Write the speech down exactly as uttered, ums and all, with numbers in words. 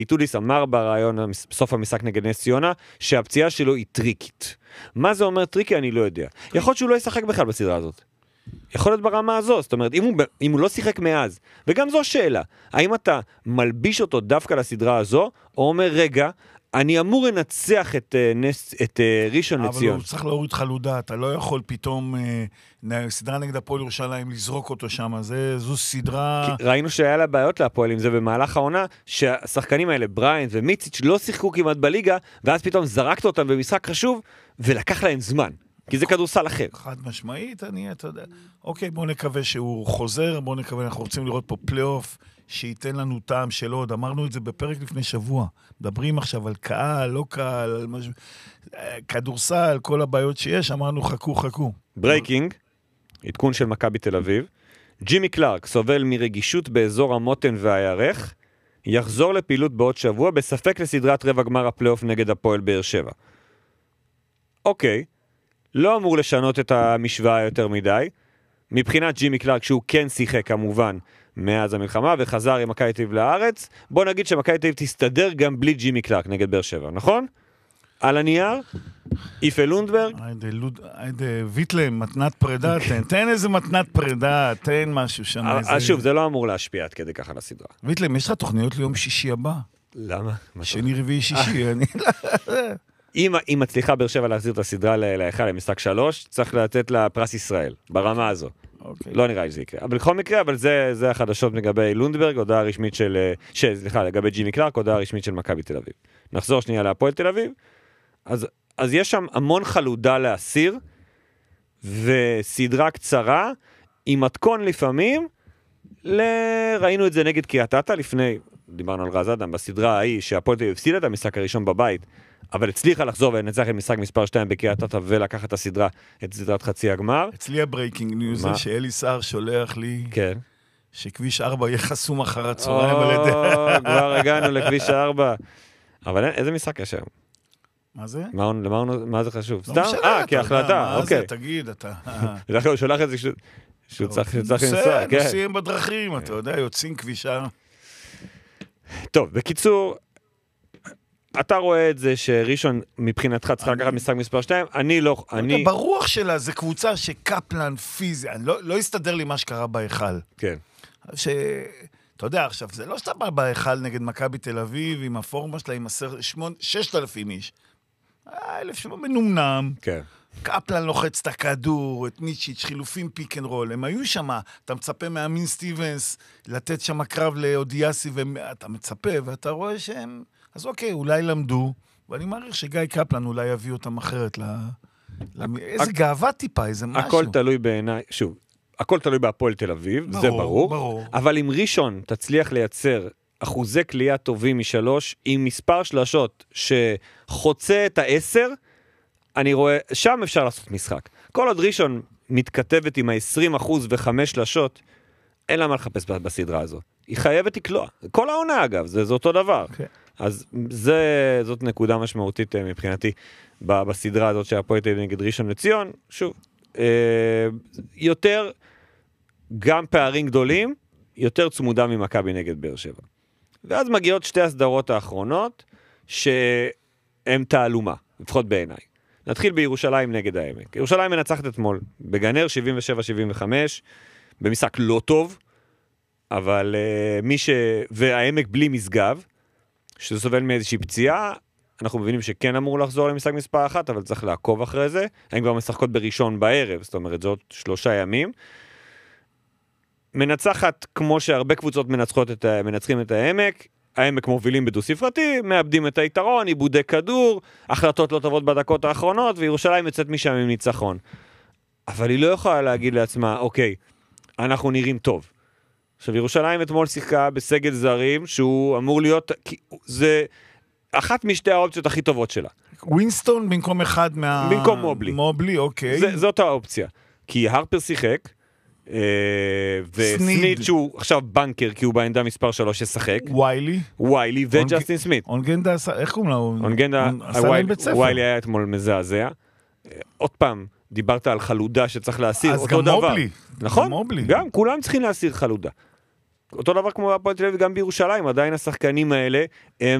איטודיס אמר ברעיון בסוף המשחק נגד נס ציונה, שהפציעה שלו היא טריקית. מה זה אומר טריקי? אני לא יודע. יכול להיות שהוא לא ישחק בכלל בסדרה הזאת. יכול להיות ברמה הזו, זאת אומרת, אם הוא, אם הוא לא שיחק מאז, וגם זו שאלה, האם אתה מלביש אותו דווקא לסדרה הזו, או אומר, רגע, אני אמור לנצח את, נס, את ראשון לציון. אבל הוא צריך להוריד חלודה, אתה לא יכול פתאום, סדרה נגד הפועל ירושלים, לזרוק אותו שם, זה, זו סדרה... ראינו שהיה לה בעיות להפועל עם זה במהלך העונה, שהשחקנים האלה, בריין ומיציץ' לא שיחקו כמעט בליגה, ואז פתאום זרקת אותם במשחק חשוב, ולקח להם זמן. כי זה כדורסל אחר. חד משמעית, אני, אתה יודע. אוקיי, בוא נקווה שהוא חוזר, בוא נקווה, אנחנו רוצים לראות פה פלייאוף, שייתן לנו טעם של עוד. אמרנו את זה בפרק לפני שבוע. מדברים עכשיו על קהל, לא קהל, על משהו, כדורסל, כל הבעיות שיש, אמרנו חכו, חכו. ברייקינג, עדכון של מכבי תל אביב. ג'ימי קלארק סובל מרגישות באזור המותן והירך, יחזור לפעילות בעוד שבוע, בספק לסדרת רבע גמר הפלייאוף נגד הפועל באר שבע. אוקיי. לא אמור לשנות את המשוואה יותר מדי. מבחינת ג'ימי קלארק, שהוא כן שיחק כמובן מאז המלחמה, וחזר עם מכבי תל אביב לארץ, בוא נגיד שמכבי תל אביב תסתדר גם בלי ג'ימי קלארק נגד באר שבע, נכון? על הנייר, איפה לונדברג. היידה, ויטלם, מתנת פרידה, תן, תן איזה מתנת פרידה, תן משהו שם. אז שוב, זה לא אמור להשפיע עד כדי ככה לסדרה. ויטלם, יש לך תוכניות ליום שישי הבא? למה? שני רביעי שישי, אני... אם, אם מצליחה באר שבע להחזיר את הסדרה לאחד, למשחק שלוש, צריך לתת לה פרס ישראל, ברמה הזו. Okay. לא נראה לי שזה יקרה. אבל בכל מקרה, אבל זה, זה החדשות לגבי לונדברג, הודעה רשמית של, של, סליחה, לגבי ג'ימי קלארק, הודעה רשמית של מכבי תל אביב. נחזור שנייה להפועל תל אביב. אז, אז יש שם המון חלודה להסיר, וסדרה קצרה, עם מתכון לפעמים, ל... ראינו את זה נגד קריית אתא לפני, דיברנו על רז אדם, בסדרה ההיא, שהפועל תל אביב הפסידה את המשחק הראשון בבית, אבל הצליחה לחזור ולנצח את משחק מספר שתיים בקריית אתא ולקחת את הסדרה, את סדרת חצי הגמר. אצלי הברייקינג ניוז זה שאלי סער שולח לי כן. שכביש ארבע יהיה חסום אחר הצהריים על ידי. כבר הגענו לכביש ארבע. אבל איזה משחק יש היום? מה זה? מה זה חשוב? סתם? אה, כהחלטה, אוקיי. מה זה? תגיד, אתה... הוא שולח את זה שהוא צריך לנסוע. נוסעים בדרכים, אתה יודע, יוצאים כבישה. טוב, בקיצור... אתה רואה את זה שראשון מבחינתך צריכה לקחת משחק מספר שתיים, אני לא... אני... ברוח שלה זה קבוצה שקפלן פיזי, לא, לא יסתדר לי מה שקרה בהיכל. כן. ש... אתה יודע, עכשיו, זה לא שאתה בא בהיכל נגד מכבי תל אביב, עם הפורמה שלה, עם ששת אלפים איש. אלף שבו מנומנם. כן. קפלן לוחץ את הכדור, את ניצ'יץ', חילופים פיק אנד רול, הם היו שם, אתה מצפה מאמין סטיבנס, לתת שם קרב לאודיאסי, ואתה מצפה, ואתה רואה שהם... אז אוקיי, אולי למדו, ואני מעריך שגיא קפלן אולי יביא אותם אחרת ל... איזה גאווה טיפה, איזה משהו. הכל תלוי בעיניי, שוב, הכל תלוי בהפועל תל אביב, זה ברור, ברור. אבל אם ראשון תצליח לייצר אחוזי קליעה טובים משלוש, עם מספר שלשות שחוצה את העשר, אני רואה, שם אפשר לעשות משחק. כל עוד ראשון מתכתבת עם ה-עשרים אחוז וחמש שלשות, אין לה מה לחפש בסדרה הזו. היא חייבת לקלוע. כל העונה אגב, זה, זה אותו דבר. Okay. אז זה, זאת נקודה משמעותית מבחינתי בסדרה הזאת שהפועל תל אביב נגד ראשון לציון. שוב, אה, יותר, גם פערים גדולים, יותר צמודה ממכבי נגד באר שבע. ואז מגיעות שתי הסדרות האחרונות, שהן תעלומה, לפחות בעיניי. נתחיל בירושלים נגד העמק. ירושלים מנצחת אתמול, בגנר שבעים ושבע שבעים וחמש, במשחק לא טוב, אבל uh, מי ש... והעמק בלי מסגב, שזה סובל מאיזושהי פציעה, אנחנו מבינים שכן אמור לחזור למשחק מספר אחת, אבל צריך לעקוב אחרי זה. הן כבר משחקות בראשון בערב, זאת אומרת, זאת שלושה ימים. מנצחת, כמו שהרבה קבוצות מנצחות את, מנצחים את העמק, העמק מובילים בדו ספרתי, מאבדים את היתרון, עיבודי כדור, החלטות לא טובות בדקות האחרונות, וירושלים יוצאת משם עם ניצחון. אבל היא לא יכולה להגיד לעצמה, אוקיי, אנחנו נראים טוב. עכשיו, ירושלים אתמול שיחקה בסגל זרים, שהוא אמור להיות, זה אחת משתי האופציות הכי טובות שלה. ווינסטון במקום אחד מה... במקום מובלי. מובלי, אוקיי. זה, זאת האופציה. כי הרפר שיחק, וסנית שהוא עכשיו בנקר, כי הוא בעמדה מספר שלוש ישחק. ויילי. ויילי וג'סטין סמית. אונגנדה, איך קוראים לו? אונגנדה, ויילי היה אתמול מזעזע. עוד פעם, דיברת על חלודה שצריך להסיר, אותו דבר. אז גם מובלי. נכון? גם, כולם צריכים להסיר חלודה. אותו דבר כמו בהפועל תל אביב, גם בירושלים, עדיין השחקנים האלה הם